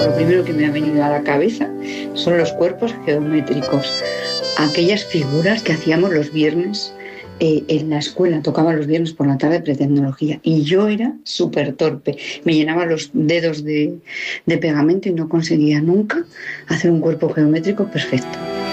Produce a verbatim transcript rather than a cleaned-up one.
lo primero que me ha venido a la cabeza son los cuerpos geométricos, aquellas figuras que hacíamos los viernes eh, en la escuela, tocaba los viernes por la tarde pretecnología y yo era súper torpe, me llenaba los dedos de, de pegamento y no conseguía nunca hacer un cuerpo geométrico perfecto.